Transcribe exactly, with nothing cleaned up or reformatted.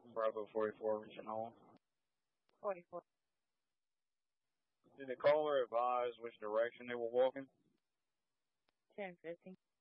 Bravo forty-four, reaching home. forty-four. Did the caller advise which direction they were walking? ten fifty.